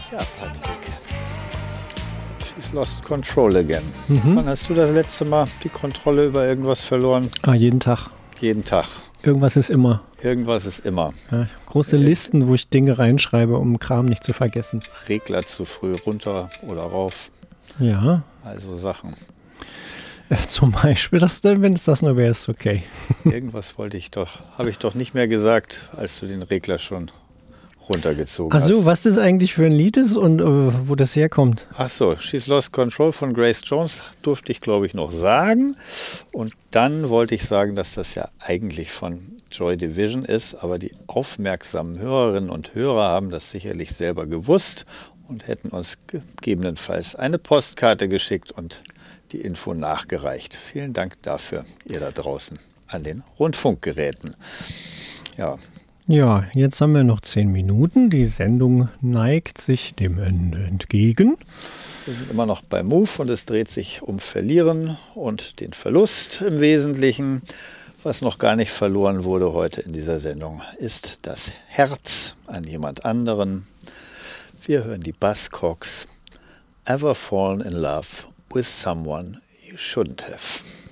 Ja, Patrick. She's lost control again. Wann hast du das letzte Mal die Kontrolle über irgendwas verloren? Jeden Tag. Jeden Tag. Irgendwas ist immer. Irgendwas ist immer. Ja, große Listen, wo ich Dinge reinschreibe, um Kram nicht zu vergessen. Regler zu früh runter oder rauf. Ja. Also Sachen. Zum Beispiel, wenn es das nur wäre, ist okay. Irgendwas habe ich doch nicht mehr gesagt, als du den Regler schon runtergezogen hast. Achso, was das eigentlich für ein Lied ist und wo das herkommt. Achso, She's Lost Control von Grace Jones durfte ich, glaube ich, noch sagen. Und dann wollte ich sagen, dass das ja eigentlich von Joy Division ist, aber die aufmerksamen Hörerinnen und Hörer haben das sicherlich selber gewusst und hätten uns gegebenenfalls eine Postkarte geschickt und die Info nachgereicht. Vielen Dank dafür, ihr da draußen an den Rundfunkgeräten. Ja. Ja, jetzt haben wir noch 10 Minuten. Die Sendung neigt sich dem Ende entgegen. Wir sind immer noch bei Move und es dreht sich um Verlieren und den Verlust im Wesentlichen. Was noch gar nicht verloren wurde heute in dieser Sendung, ist das Herz an jemand anderen. Wir hören die Buzzcocks. Ever fallen in love with someone you shouldn't have.